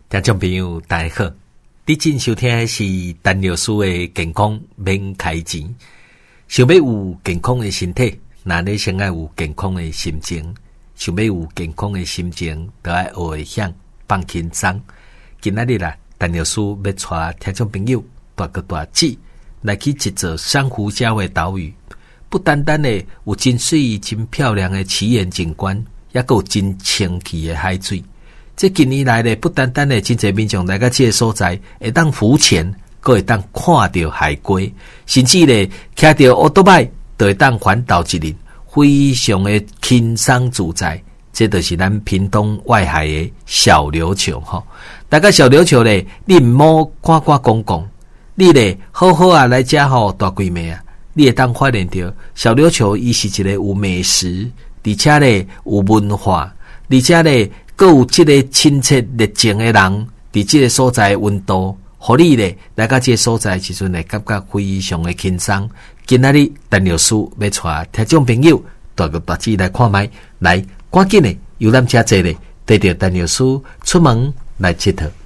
听众朋友大家好，你正收听的是陈老师的健康免开钱。想要有健康的身体，那你先要有健康的心情。想要有健康的心情，就要学会想放轻松。今仔日啦，陈老师要带听众朋友大哥大姐来去一座珊瑚礁的岛屿。不单单的有真水、真漂亮的奇岩景观，也有真清气的海水。这近年来呢，不单单的真侪民众来到这个所在，会当浮潜，还会当看到海龟，甚至呢，骑到奥多拜，都会当环岛一日，非常的轻松自在。这就是咱屏东外海的小琉球吼。大家小琉球呢，你唔好赶赶讲讲，你呢好好啊来遮吼大规模啊，你会当发现到小琉球伊是一个有美食，而且呢有文化，而且呢。各有这个亲切热情的人，伫这个所在温度，互你咧来到这个所在时阵，会感觉非常的轻松。今仔日陈老师要带听众朋友大哥大姐来看卖，来赶紧的游览车坐咧，带着陈老师出门来佚佗。